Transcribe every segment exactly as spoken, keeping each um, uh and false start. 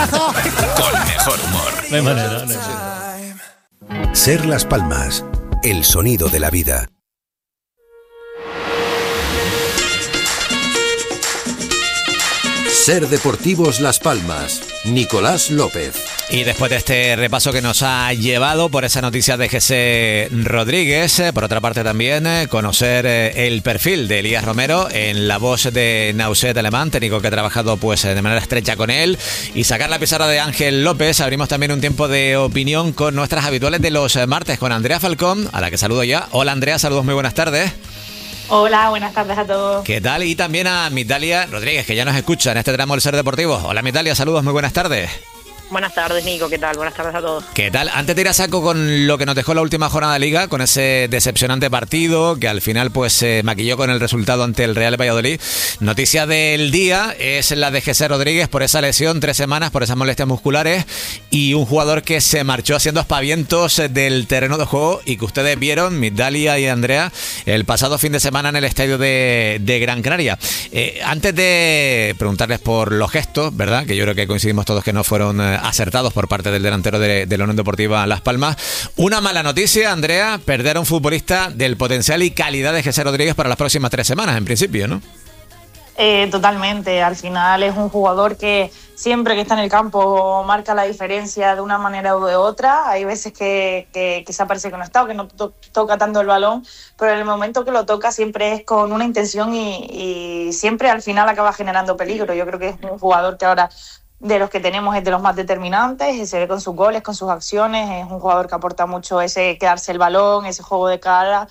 abrazo. Con mejor humor. No hay manera, no hay manera. Ser Las Palmas, el sonido de la vida. Ser Deportivos Las Palmas, Nicolás López. Y después de este repaso que nos ha llevado por esa noticia de José Rodríguez, por otra parte también conocer el perfil de Elías Romero en la voz de Nauset Alemán, técnico que ha trabajado pues de manera estrecha con él, y sacar la pizarra de Ángel López. Abrimos también un tiempo de opinión con nuestras habituales de los martes, con Andrea Falcón, a la que saludo ya. Hola Andrea, saludos, muy buenas tardes. Hola, buenas tardes a todos. ¿Qué tal? Y también a Mitalia Rodríguez, que ya nos escucha en este tramo del Ser Deportivo. Hola Mitalia, saludos, muy buenas tardes. Buenas tardes, Nico, ¿qué tal? Buenas tardes a todos. ¿Qué tal? Antes de ir a saco con lo que nos dejó la última jornada de Liga, con ese decepcionante partido que al final pues se maquilló con el resultado ante el Real Valladolid. Noticia del día es la de José Rodríguez por esa lesión, tres semanas por esas molestias musculares, y un jugador que se marchó haciendo aspavientos del terreno de juego y que ustedes vieron, Migdalia y Andrea, el pasado fin de semana en el estadio de, de Gran Canaria. Eh, antes de preguntarles por los gestos, ¿verdad? Que yo creo que coincidimos todos que no fueron eh, acertados por parte del delantero de, de la Unión Deportiva Las Palmas. Una mala noticia, Andrea, perder a un futbolista del potencial y calidad de José Rodríguez para las próximas tres semanas, en principio, ¿no? Eh, totalmente, al final es un jugador que siempre que está en el campo marca la diferencia de una manera u de otra. Hay veces que, que, que se aparece que no está o que no to- toca tanto el balón, pero en el momento que lo toca siempre es con una intención y, y siempre al final acaba generando peligro. Yo creo que es un jugador que ahora, de los que tenemos, es de los más determinantes, se ve con sus goles, con sus acciones, es un jugador que aporta mucho ese quedarse el balón, ese juego de cara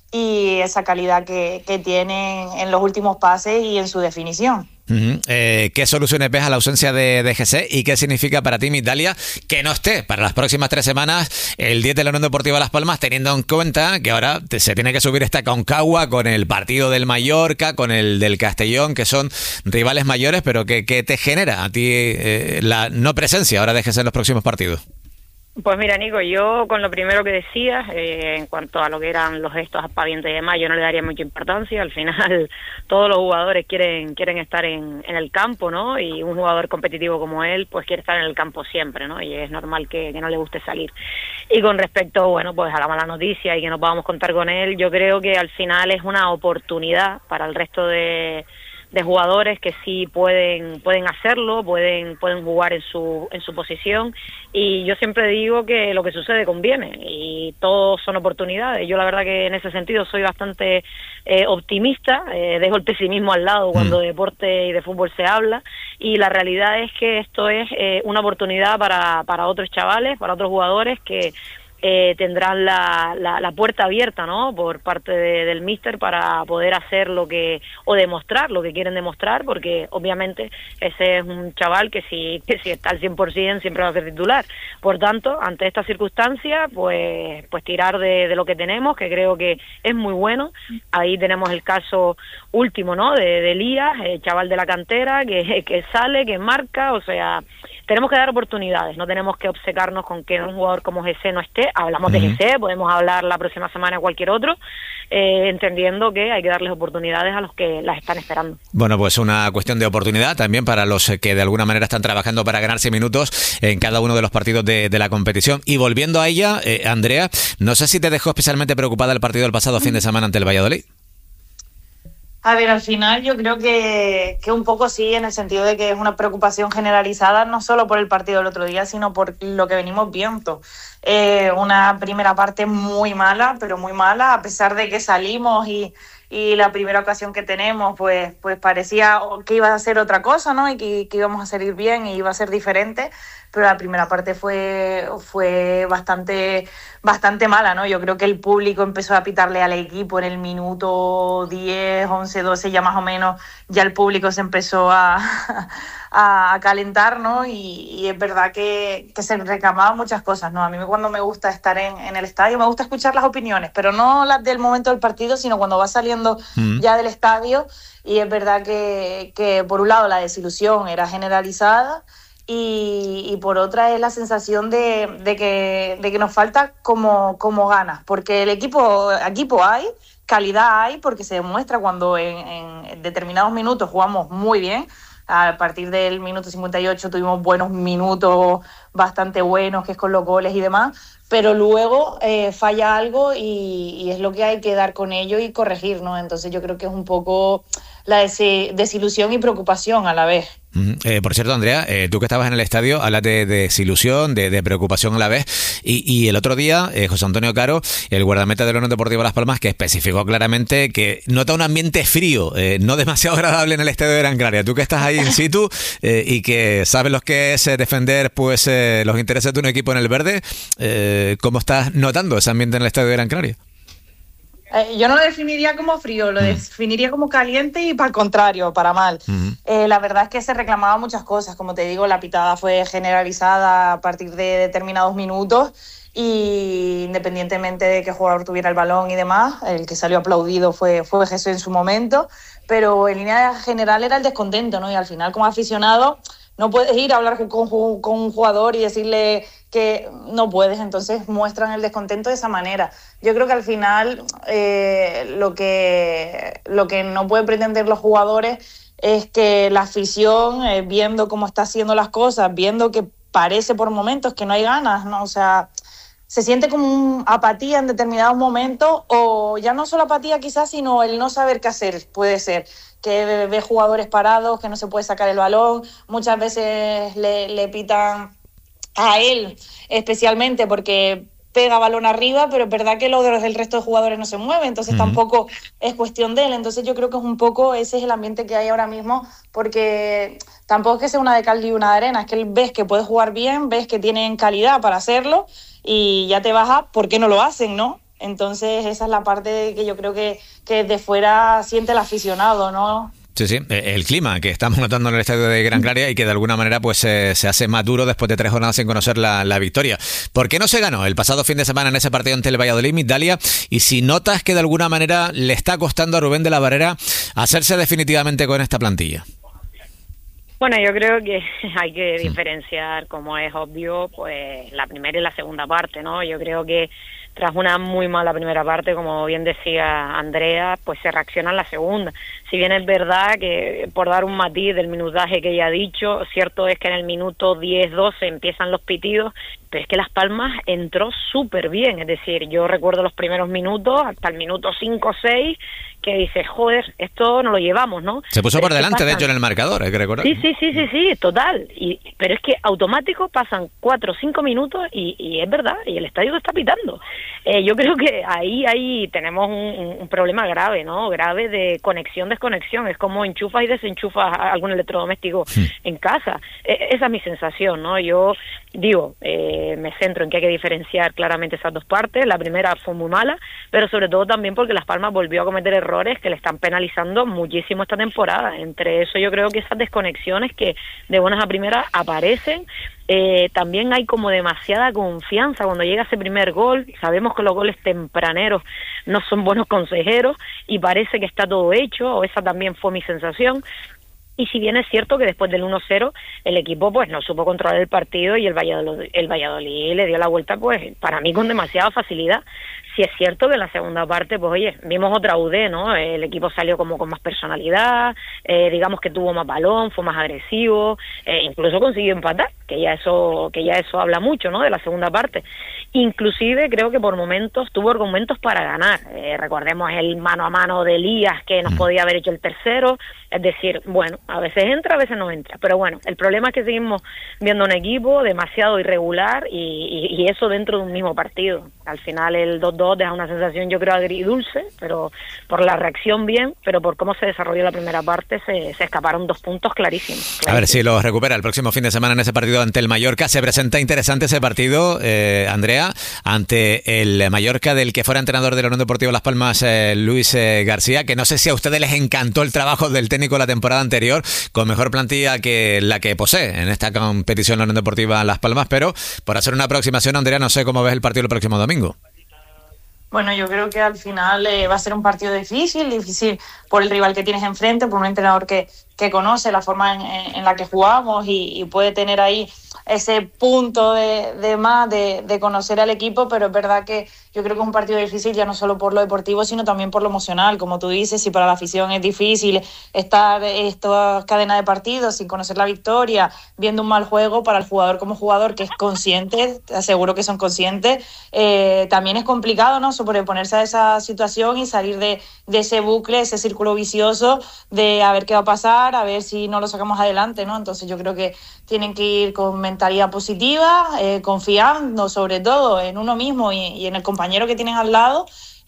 y esa calidad que, que tiene en los últimos pases y en su definición. Uh-huh. Eh, ¿Qué soluciones ves a la ausencia de, de José y qué significa para ti, Migdalia, que no esté para las próximas tres semanas el diez de la Unión Deportiva Las Palmas, teniendo en cuenta que ahora te, se tiene que subir esta Concagua con el partido del Mallorca, con el del Castellón, que son rivales mayores, pero que, que te genera a ti eh, la no presencia ahora de José en los próximos partidos? Pues mira, Nico, yo con lo primero que decías, eh, en cuanto a lo que eran los gestos aspavientos y demás, yo no le daría mucha importancia. Al final todos los jugadores quieren quieren estar en, en el campo, ¿no? Y un jugador competitivo como él, pues quiere estar en el campo siempre, ¿no? Y es normal que, que no le guste salir. Y con respecto, bueno, pues a la mala noticia y que no podamos contar con él, yo creo que al final es una oportunidad para el resto de... de jugadores que sí pueden pueden hacerlo, pueden pueden jugar en su en su posición, y yo siempre digo que lo que sucede conviene y todos son oportunidades. Yo la verdad que en ese sentido soy bastante eh, optimista, eh, dejo el pesimismo al lado cuando de deporte y de fútbol se habla, y la realidad es que esto es eh, una oportunidad para para otros chavales, para otros jugadores que Eh, tendrán la, la, la puerta abierta, ¿no?, por parte de, del míster para poder hacer lo que, o demostrar lo que quieren demostrar, porque obviamente ese es un chaval que si, que si está al cien por ciento siempre va a ser titular. Por tanto, ante esta circunstancia, pues pues tirar de, de lo que tenemos, que creo que es muy bueno. Ahí tenemos el caso último, ¿no?, de, de Elías, el chaval de la cantera, que, que sale, que marca, o sea, tenemos que dar oportunidades, no tenemos que obcecarnos con que un jugador como José no esté. Hablamos uh-huh. de José, podemos hablar la próxima semana de cualquier otro, eh, entendiendo que hay que darles oportunidades a los que las están esperando. Bueno, pues una cuestión de oportunidad también para los que de alguna manera están trabajando para ganarse minutos en cada uno de los partidos de, de la competición. Y volviendo a ella, eh, Andrea, no sé si te dejó especialmente preocupada el partido del pasado fin de semana ante el Valladolid. A ver, al final yo creo que, que un poco sí, en el sentido de que es una preocupación generalizada, no solo por el partido del otro día, sino por lo que venimos viendo. Eh, una primera parte muy mala, pero muy mala, a pesar de que salimos y, y la primera ocasión que tenemos, pues, pues parecía que iba a ser otra cosa, ¿no? Y que, que íbamos a salir bien y iba a ser diferente, pero la primera parte fue, fue bastante, bastante mala, ¿no? Yo creo que el público empezó a pitarle al equipo en el minuto diez, once, doce, ya más o menos, ya el público se empezó a, a calentar, ¿no? Y, y es verdad que, que se reclamaban muchas cosas, ¿no? A mí cuando me gusta estar en, en el estadio, me gusta escuchar las opiniones, pero no las del momento del partido, sino cuando va saliendo mm. ya del estadio, y es verdad que, que por un lado la desilusión era generalizada, Y, y por otra es la sensación de, de, que, de que nos falta como, como ganas, porque el equipo, equipo hay, calidad hay, porque se demuestra cuando en, en determinados minutos jugamos muy bien, A partir del minuto cincuenta y ocho tuvimos buenos minutos, bastante buenos, que es con los goles y demás, pero luego eh, falla algo y, y es lo que hay que dar con ello y corregir, ¿no? Entonces yo creo que es un poco la des- desilusión y preocupación a la vez. Uh-huh. Eh, por cierto, Andrea, eh, tú que estabas en el estadio, hablas de, de desilusión, de, de preocupación a la vez, y, y el otro día, eh, José Antonio Caro, el guardameta de la Unión Deportiva Las Palmas, que especificó claramente que nota un ambiente frío, eh, no demasiado agradable en el estadio de Gran Canaria. Tú que estás ahí in situ eh, y que sabes lo que es eh, defender pues eh, los intereses de un equipo en el verde, eh, ¿cómo estás notando ese ambiente en el estadio de Gran Canaria? Eh, yo no lo definiría como frío, lo mm. definiría como caliente y para el contrario, para mal. Mm-hmm. Eh, la verdad es que se reclamaban muchas cosas, como te digo, la pitada fue generalizada a partir de determinados minutos y independientemente de qué jugador tuviera el balón y demás, el que salió aplaudido fue, fue Jesús en su momento, pero en línea general era el descontento, ¿no? Y al final como aficionado no puedes ir a hablar con, con un jugador y decirle que no puedes, entonces muestran el descontento de esa manera. Yo creo que al final eh, lo que, lo que no pueden pretender los jugadores es que la afición, eh, viendo cómo está haciendo las cosas, viendo que parece por momentos que no hay ganas, ¿no? O sea, se siente como un apatía en determinados momentos, o ya no solo apatía quizás, sino el no saber qué hacer, puede ser. Que ve jugadores parados, que no se puede sacar el balón, muchas veces le, le pitan a él especialmente porque pega balón arriba, pero es verdad que lo del resto de jugadores no se mueve, entonces uh-huh. tampoco es cuestión de él. Entonces yo creo que es un poco, ese es el ambiente que hay ahora mismo, porque tampoco es que sea una de cal y una de arena, es que ves que puede jugar bien, ves que tienen calidad para hacerlo y ya te vas a ¿por qué no lo hacen, no? Entonces esa es la parte que yo creo que, que de fuera siente el aficionado, ¿no? Sí, sí, el clima que estamos notando en el estadio de Gran Canaria y que de alguna manera pues eh, se hace más duro después de tres jornadas sin conocer la, la victoria. ¿Por qué no se ganó el pasado fin de semana en ese partido ante el Valladolid, Migdalia? Y si notas que de alguna manera le está costando a Rubén de la Barrera hacerse definitivamente con esta plantilla. Bueno, yo creo que hay que diferenciar, como es obvio, pues la primera y la segunda parte, ¿no? Yo creo que tras una muy mala primera parte, como bien decía Andrea, pues se reacciona en la segunda. Si bien es verdad que, por dar un matiz del minutaje que ella ha dicho, cierto es que en el minuto diez doce empiezan los pitidos, pero es que Las Palmas entró súper bien. Es decir, yo recuerdo los primeros minutos, hasta el minuto cinco o seis, que dices, joder, esto no lo llevamos, ¿no? Se puso pero por delante, pasan... de hecho, en el marcador, hay que recordar. Sí, sí, sí, sí, sí, total. Y, pero es que automático pasan cuatro o cinco minutos y, y es verdad, y el estadio está pitando. Eh, yo creo que ahí, ahí tenemos un, un problema grave, ¿no? Grave de conexión-desconexión. Es como enchufas y desenchufas algún electrodoméstico sí. en casa. Eh, esa es mi sensación, ¿no? Yo digo, eh, me centro en que hay que diferenciar claramente esas dos partes. La primera fue muy mala, pero sobre todo también porque Las Palmas volvió a cometer errores que le están penalizando muchísimo esta temporada. Entre eso yo creo que esas desconexiones que de buenas a primeras aparecen, eh, también hay como demasiada confianza cuando llega ese primer gol. Sabemos que los goles tempraneros no son buenos consejeros y parece que está todo hecho, o esa también fue mi sensación. Y si bien es cierto que después del uno cero el equipo pues no supo controlar el partido y el Valladolid, el Valladolid le dio la vuelta pues para mí con demasiada facilidad. Sí es cierto que en la segunda parte, pues oye, vimos otra U D, ¿no? El equipo salió como con más personalidad, eh, digamos que tuvo más balón, fue más agresivo, eh, incluso consiguió empatar, que ya eso que ya eso habla mucho, ¿no? De la segunda parte. Inclusive creo que por momentos tuvo argumentos para ganar. Eh, recordemos el mano a mano de Elías que nos podía haber hecho el tercero. Es decir, bueno, a veces entra, a veces no entra. Pero bueno, el problema es que seguimos viendo un equipo demasiado irregular y, y, y eso dentro de un mismo partido. Al final el dos dos deja una sensación, yo creo, agridulce, pero por la reacción bien, pero por cómo se desarrolló la primera parte se, se escaparon dos puntos clarísimos, clarísimos. A ver si lo recupera el próximo fin de semana en ese partido ante el Mallorca. Se presenta interesante ese partido, eh, Andrea, ante el Mallorca del que fuera entrenador de la Unión Deportiva Las Palmas, eh, Luis eh, García, que no sé si a ustedes les encantó el trabajo del técnico la temporada anterior, con mejor plantilla que la que posee en esta competición la Unión Deportiva Las Palmas, pero por hacer una aproximación, Andrea, no sé cómo ves el partido el próximo domingo. Bueno, yo creo que al final eh, va a ser un partido difícil, difícil por el rival que tienes enfrente, por un entrenador que, que conoce la forma en, en la que jugamos y, y puede tener ahí ese punto de, de más de, de conocer al equipo, pero es verdad que yo creo que es un partido difícil ya no solo por lo deportivo, sino también por lo emocional, como tú dices. Si para la afición es difícil estar esta cadena de partidos sin conocer la victoria, viendo un mal juego, para el jugador como jugador que es consciente, te aseguro que son conscientes, eh, también es complicado, ¿no?, sobreponerse a esa situación y salir de, de ese bucle, ese círculo vicioso de a ver qué va a pasar, a ver si no lo sacamos adelante, ¿no? Entonces yo creo que tienen que ir con mentalidad positiva, eh, confiando sobre todo en uno mismo y, y en el compañero que tienen al lado,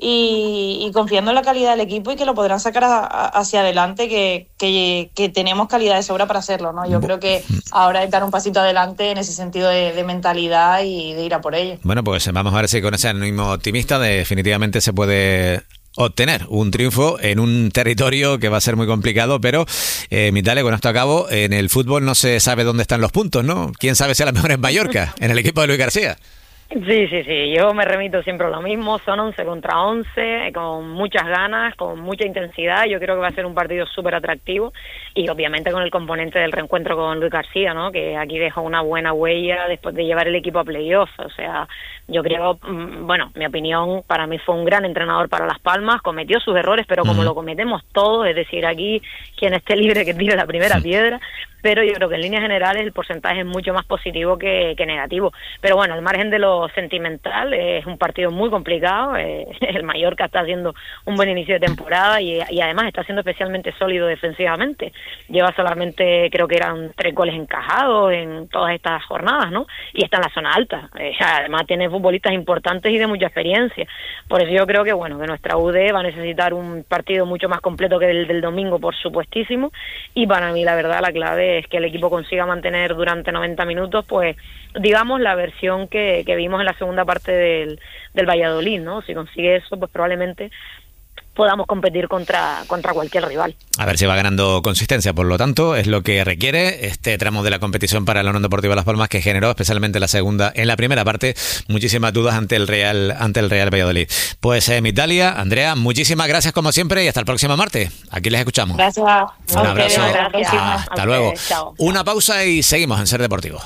y, y confiando en la calidad del equipo y que lo podrán sacar a, a, hacia adelante, que, que, que tenemos calidad de sobra para hacerlo, ¿no? Yo creo que ahora hay que dar un pasito adelante en ese sentido de, de mentalidad y de ir a por ello. Bueno, pues vamos a ver si con ese ánimo optimista definitivamente se puede obtener un triunfo en un territorio que va a ser muy complicado, pero eh, Mitalia, con esto a cabo, en el fútbol no se sabe dónde están los puntos, ¿no? ¿Quién sabe si a lo mejor es Mallorca, en el equipo de Luis García? Sí, sí, sí, yo me remito siempre a lo mismo, son once contra once, con muchas ganas, con mucha intensidad. Yo creo que va a ser un partido súper atractivo y obviamente con el componente del reencuentro con Luis García, ¿no?, que aquí dejó una buena huella después de llevar el equipo a playoff. O sea, yo creo, bueno, mi opinión, para mí fue un gran entrenador para Las Palmas, cometió sus errores, pero como uh-huh. lo cometemos todos, es decir, aquí quien esté libre que tire la primera piedra, pero yo creo que en líneas generales el porcentaje es mucho más positivo que, que negativo. Pero bueno, al margen de lo sentimental, eh, es un partido muy complicado. Eh, el Mallorca está haciendo un buen inicio de temporada y, y además está siendo especialmente sólido defensivamente. Lleva solamente, creo que eran tres goles encajados en todas estas jornadas, ¿no? Y está en la zona alta. Eh, además tiene futbolistas importantes y de mucha experiencia. Por eso yo creo que, bueno, que nuestra U D va a necesitar un partido mucho más completo que el del domingo, por supuestísimo. Y para mí, la verdad, la clave es que el equipo consiga mantener durante noventa minutos, pues, digamos, la versión que, que vimos en la segunda parte del, del Valladolid, ¿no? Si consigue eso, pues probablemente podamos competir contra, contra cualquier rival. A ver si va ganando consistencia, por lo tanto, es lo que requiere este tramo de la competición para la Unión Deportiva Las Palmas, que generó especialmente la segunda, en la primera parte, muchísimas dudas ante el Real, ante el Real Valladolid. Pues eh, Mitalia, Andrea, muchísimas gracias como siempre y hasta el próximo martes. Aquí les escuchamos. Gracias. Un abrazo. Gracias. Hasta luego. Chao. Una pausa y seguimos en Ser Deportivo.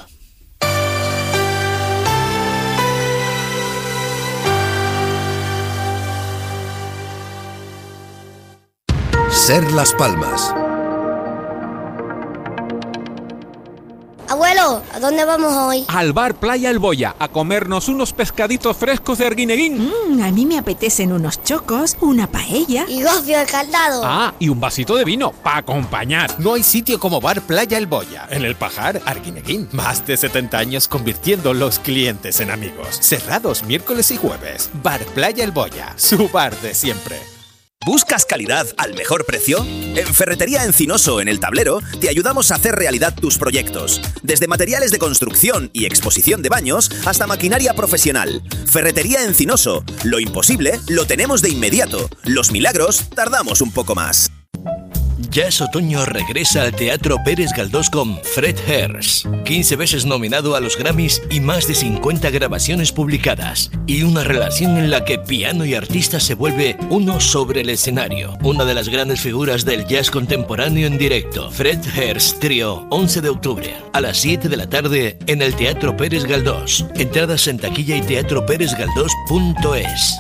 Ser Las Palmas. Abuelo, ¿a dónde vamos hoy? Al bar Playa El Boya, a comernos unos pescaditos frescos de Arguineguín. Mm, a mí me apetecen unos chocos, una paella. Y gofio al caldado. Ah, y un vasito de vino, para acompañar. No hay sitio como bar Playa El Boya. En el Pajar, Arguineguín. Más de setenta años convirtiendo los clientes en amigos. Cerrados miércoles y jueves. Bar Playa El Boya, su bar de siempre. ¿Buscas calidad al mejor precio? En Ferretería Encinoso, en El Tablero, te ayudamos a hacer realidad tus proyectos. Desde materiales de construcción y exposición de baños hasta maquinaria profesional. Ferretería Encinoso. Lo imposible lo tenemos de inmediato. Los milagros tardamos un poco más. Jazz Otoño regresa al Teatro Pérez Galdós con Fred Hearst, quince veces nominado a los Grammys y más de cincuenta grabaciones publicadas, y una relación en la que piano y artista se vuelve uno sobre el escenario. Una de las grandes figuras del jazz contemporáneo en directo, Fred Hearst Trio, once de octubre, a las siete de la tarde en el Teatro Pérez Galdós. Entradas en taquilla y teatro pérez galdós punto es.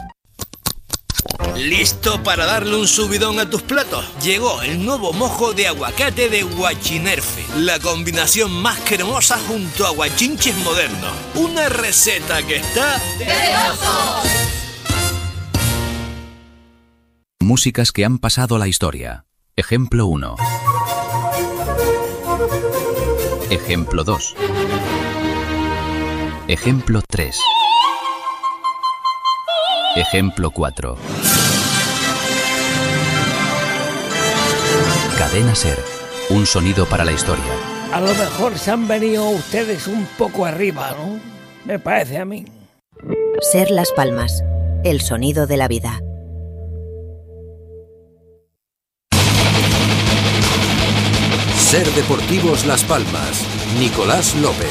¿Listo para darle un subidón a tus platos? Llegó el nuevo mojo de aguacate de Guachinerfe, la combinación más cremosa junto a guachinches modernos. Una receta que está ¡delicioso! Músicas que han pasado a la historia. Ejemplo uno. Ejemplo dos. Ejemplo tres. Ejemplo cuatro. Cadena Ser, un sonido para la historia. A lo mejor se han venido ustedes un poco arriba, ¿no? Me parece a mí. Ser Las Palmas, el sonido de la vida. Ser Deportivos Las Palmas, Nicolás López.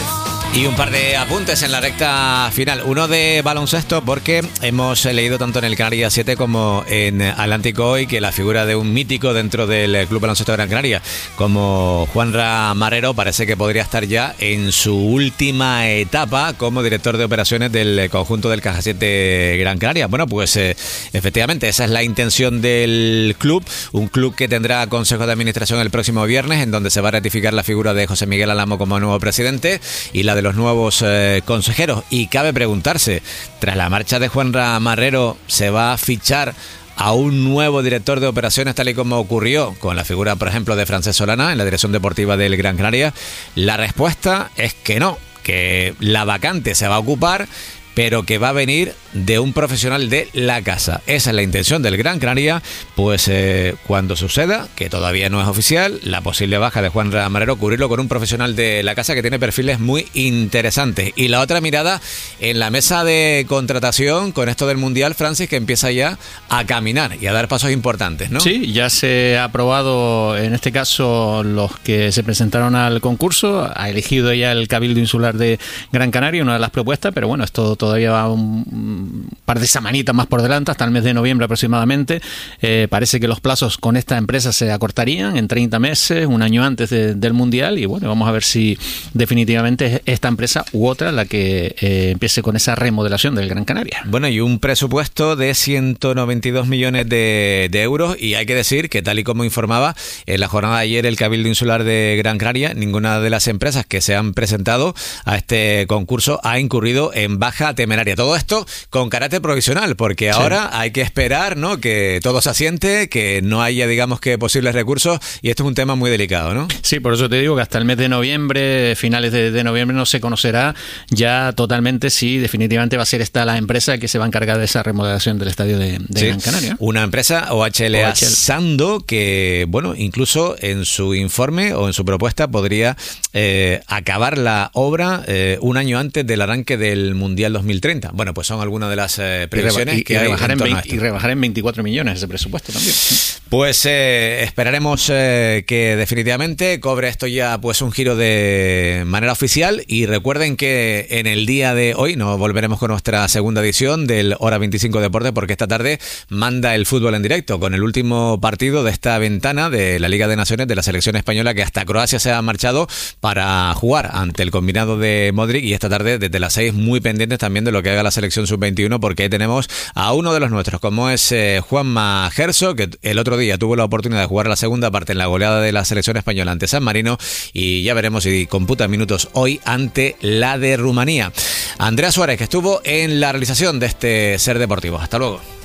Y un par de apuntes en la recta final. Uno de baloncesto, porque hemos leído tanto en el Canarias siete como en Atlántico hoy que la figura de un mítico dentro del Club Baloncesto de Gran Canaria, como Juanra Marrero, parece que podría estar ya en su última etapa como director de operaciones del conjunto del Caja siete Gran Canaria. Bueno, pues eh, efectivamente esa es la intención del club, un club que tendrá consejo de administración el próximo viernes, en donde se va a ratificar la figura de José Miguel Alamo como nuevo presidente y la de los nuevos eh, consejeros. Y cabe preguntarse, tras la marcha de Juanra Marrero, ¿se va a fichar a un nuevo director de operaciones, tal y como ocurrió con la figura, por ejemplo, de Francesc Solana en la dirección deportiva del Gran Canaria? La respuesta es que no, que la vacante se va a ocupar, pero que va a venir de un profesional de la casa. Esa es la intención del Gran Canaria, pues eh, cuando suceda, que todavía no es oficial, la posible baja de Juanra Marrero, cubrirlo con un profesional de la casa que tiene perfiles muy interesantes. Y la otra mirada en la mesa de contratación con esto del Mundial, Francis, que empieza ya a caminar y a dar pasos importantes, ¿no? Sí, ya se ha aprobado, en este caso, los que se presentaron al concurso. Ha elegido ya el Cabildo Insular de Gran Canaria, una de las propuestas, pero bueno, esto todavía va un un par de semanitas más por delante, hasta el mes de noviembre aproximadamente. Eh, parece que los plazos con esta empresa se acortarían en treinta meses, un año antes de, del Mundial, y bueno, vamos a ver si definitivamente es esta empresa u otra la que eh, empiece con esa remodelación del Gran Canaria. Bueno, y un presupuesto de ciento noventa y dos millones de, de euros, y hay que decir que, tal y como informaba en la jornada de ayer el Cabildo Insular de Gran Canaria, ninguna de las empresas que se han presentado a este concurso ha incurrido en baja temeraria. Todo esto con carácter provisional, porque ahora sí hay que esperar, ¿no?, que todo se asiente, que no haya, digamos, que posibles recursos, y esto es un tema muy delicado, ¿no? Sí, por eso te digo que hasta el mes de noviembre, finales de, de noviembre, no se conocerá ya totalmente si definitivamente va a ser esta la empresa que se va a encargar de esa remodelación del estadio de, de sí. Gran Canaria. Una empresa, O H L A Sando, que, bueno, incluso en su informe o en su propuesta podría eh, acabar la obra eh, un año antes del arranque del Mundial dos mil treinta. Bueno, pues son algunas de las eh, previsiones y, y, que y hay rebajar en en veinte, y rebajar en veinticuatro millones ese presupuesto también. Pues eh, esperaremos eh, que definitivamente cobre esto ya pues un giro de manera oficial, y recuerden que en el día de hoy nos volveremos con nuestra segunda edición del Hora veinticinco Deporte, porque esta tarde manda el fútbol en directo con el último partido de esta ventana de la Liga de Naciones de la selección española, que hasta Croacia se ha marchado para jugar ante el combinado de Modric, y esta tarde desde las seis muy pendientes también de lo que haga la selección sub veintiuno, porque ahí tenemos a uno de los nuestros, como es eh, Juanma Gerso, que el otro día tuvo la oportunidad de jugar la segunda parte en la goleada de la selección española ante San Marino, y ya veremos si computa minutos hoy ante la de Rumanía. Andrea Suárez, que estuvo en la realización de este Ser Deportivo. Hasta luego.